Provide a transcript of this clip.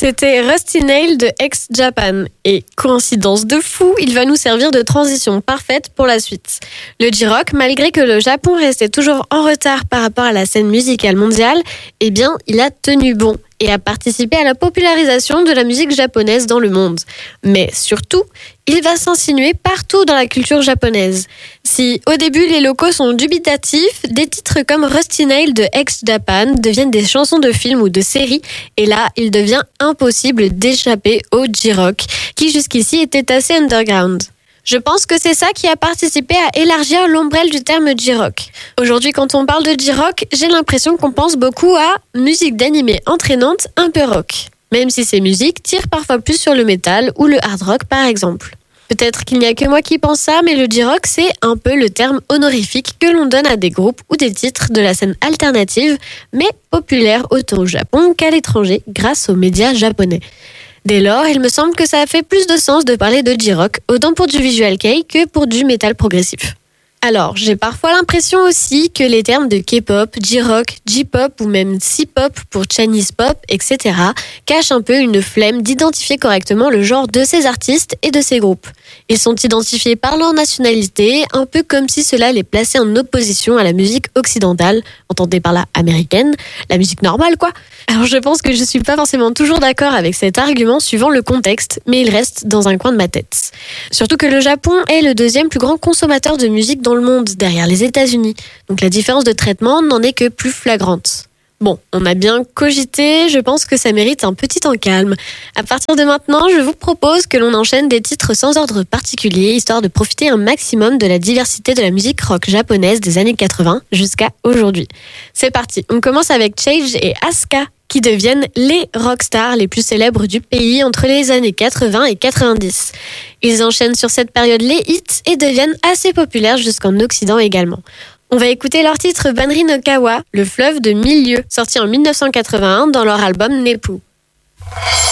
C'était Rusty Nail de X-Japan. Et coïncidence de fou, il va nous servir de transition parfaite pour la suite. Le J-Rock, malgré que le Japon restait toujours en retard par rapport à la scène musicale mondiale, eh bien, il a tenu bon et a participé à la popularisation de la musique japonaise dans le monde. Mais surtout, il va s'insinuer partout dans la culture japonaise. Si au début les locaux sont dubitatifs, des titres comme Rusty Nail de X-Japan deviennent des chansons de films ou de séries, et là, il devient impossible d'échapper au J-Rock, qui jusqu'ici était assez underground. Je pense que c'est ça qui a participé à élargir l'ombrelle du terme J-Rock. Aujourd'hui, quand on parle de J-Rock, j'ai l'impression qu'on pense beaucoup à musique d'animé entraînante un peu rock. Même si ces musiques tirent parfois plus sur le métal ou le hard rock par exemple. Peut-être qu'il n'y a que moi qui pense ça, mais le J-Rock, c'est un peu le terme honorifique que l'on donne à des groupes ou des titres de la scène alternative, mais populaire autant au Japon qu'à l'étranger grâce aux médias japonais. Dès lors, il me semble que ça a fait plus de sens de parler de J-Rock, autant pour du visual kei que pour du métal progressif. Alors, j'ai parfois l'impression aussi que les termes de K-pop, J-rock, J-pop ou même C-pop pour Chinese pop, etc. cachent un peu une flemme d'identifier correctement le genre de ces artistes et de ces groupes. Ils sont identifiés par leur nationalité, un peu comme si cela les plaçait en opposition à la musique occidentale, entendez par là américaine, la musique normale quoi. Alors je pense que je suis pas forcément toujours d'accord avec cet argument suivant le contexte, mais il reste dans un coin de ma tête. Surtout que le Japon est le deuxième plus grand consommateur de musique dans le monde, derrière les États-Unis. Donc la différence de traitement n'en est que plus flagrante. Bon, on a bien cogité, je pense que ça mérite un petit temps calme. À partir de maintenant, je vous propose que l'on enchaîne des titres sans ordre particulier, histoire de profiter un maximum de la diversité de la musique rock japonaise des années 80 jusqu'à aujourd'hui. C'est parti, on commence avec Change et Asuka, qui deviennent les rockstars les plus célèbres du pays entre les années 80 et 90. Ils enchaînent sur cette période les hits et deviennent assez populaires jusqu'en Occident également. On va écouter leur titre Banri no Kawa, le fleuve de 1000 lieues, sorti en 1981 dans leur album Neppu.